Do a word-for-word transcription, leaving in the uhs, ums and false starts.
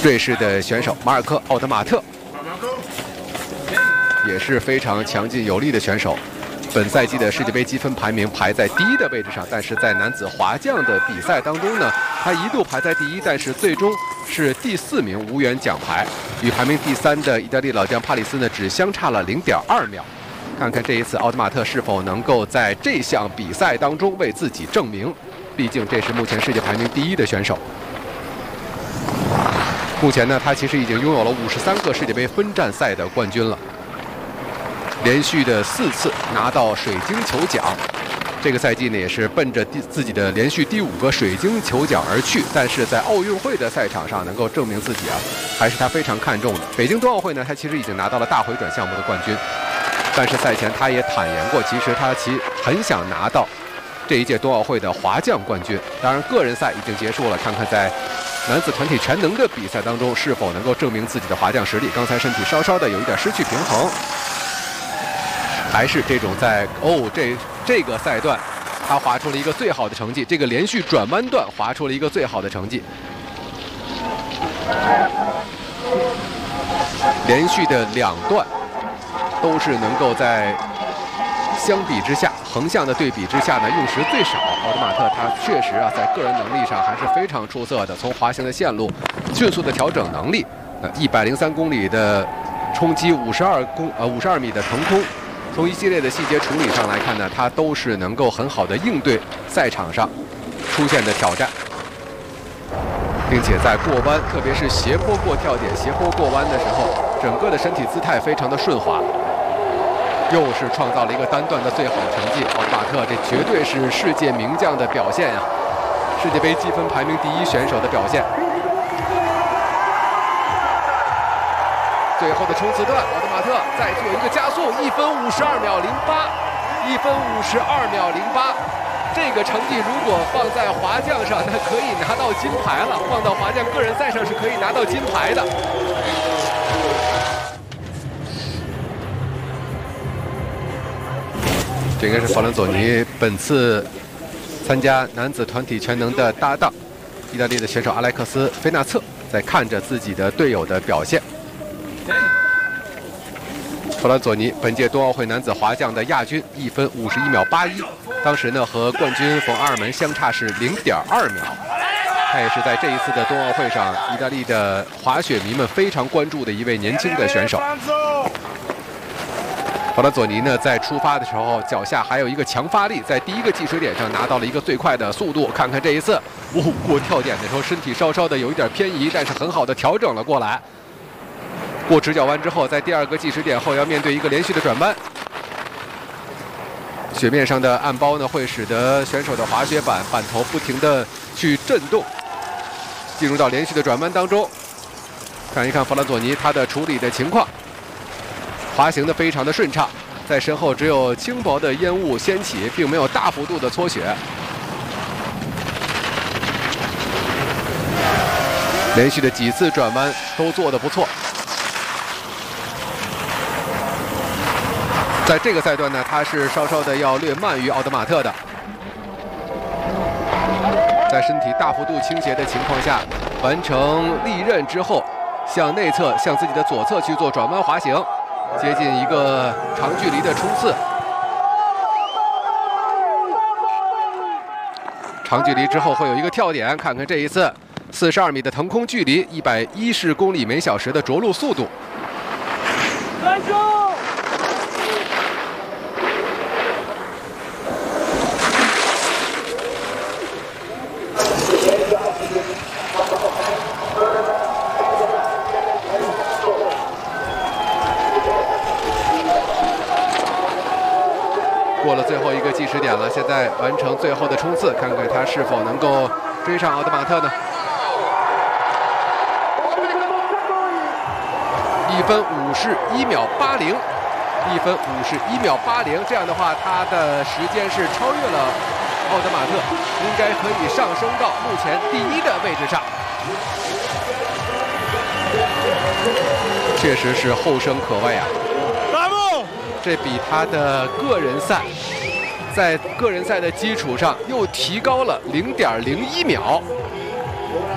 瑞士的选手马尔科·奥德马特也是非常强劲有力的选手。本赛季的世界杯积分排名排在第一的位置上，但是在男子滑降的比赛当中呢，他一度排在第一，但是最终是第四名，无缘奖牌，与排名第三的意大利老将帕里斯呢只相差了零点二秒。看看这一次奥德马特是否能够在这项比赛当中为自己证明，毕竟这是目前世界排名第一的选手。目前呢，他其实已经拥有了五十三个世界杯分站赛的冠军了，连续的四次拿到水晶球奖。这个赛季呢，也是奔着第自己的连续第五个水晶球奖而去。但是在奥运会的赛场上能够证明自己啊，还是他非常看重的。北京冬奥会呢，他其实已经拿到了大回转项目的冠军，但是赛前他也坦言过，其实他其很想拿到这一届冬奥会的滑降冠军。当然，个人赛已经结束了，看看在男子团体全能的比赛当中是否能够证明自己的滑降实力。刚才身体稍稍的有一点失去平衡，还是这种在哦这这个赛段他滑出了一个最好的成绩，这个连续转弯段滑出了一个最好的成绩，连续的两段都是能够在相比之下，横向的对比之下呢，用时最少。奥德马特他确实啊，在个人能力上还是非常出色的。从滑行的线路、迅速的调整能力，呃，一百零三公里的冲击，五十二公呃五十二米的腾空，从一系列的细节处理上来看呢，他都是能够很好的应对赛场上出现的挑战，并且在过弯，特别是斜坡过跳点、斜坡过弯的时候，整个的身体姿态非常的顺滑。又是创造了一个单段的最好成绩，奥德马特这绝对是世界名将的表现呀、啊！世界杯积分排名第一选手的表现。最后的冲刺段，奥德马特再做一个加速，一分五十二秒零八，一分五十二秒零八。这个成绩如果放在滑降上，那可以拿到金牌了；放到滑降个人赛上是可以拿到金牌的。这应该是弗兰佐尼本次参加男子团体全能的搭档，意大利的选手阿莱克斯·菲纳策在看着自己的队友的表现。弗兰佐尼本届冬奥会男子滑降的亚军，一分五十一秒八一，当时呢和冠军冯阿尔门相差是零点二秒。他也是在这一次的冬奥会上，意大利的滑雪迷们非常关注的一位年轻的选手。弗兰佐尼呢，在出发的时候脚下还有一个强发力，在第一个计时点上拿到了一个最快的速度。看看这一次，哦，过跳点的时候身体稍稍的有一点偏移，但是很好的调整了过来。过直角弯之后，在第二个计时点后要面对一个连续的转弯。雪面上的暗包呢，会使得选手的滑雪板板头不停的去震动，进入到连续的转弯当中。看一看弗兰佐尼他的处理的情况。滑行的非常的顺畅，在身后只有轻薄的烟雾掀起，并没有大幅度的搓雪。连续的几次转弯都做得不错。在这个赛段呢，他是稍稍的要略慢于奥德马特的。在身体大幅度倾斜的情况下，完成利刃之后，向内侧、向自己的左侧去做转弯滑行。接近一个长距离的冲刺，长距离之后会有一个跳点，看看这一次四十二米的腾空距离，一百一十公里每小时的着陆速度。过了最后一个计时点了，现在完成最后的冲刺，看看他是否能够追上奥德马特呢？一分五十一秒八零，一分五十一秒八零，这样的话，他的时间是超越了奥德马特，应该可以上升到目前第一的位置上。确实是后生可畏啊！这比他的个人赛，在个人赛的基础上又提高了零点零一秒。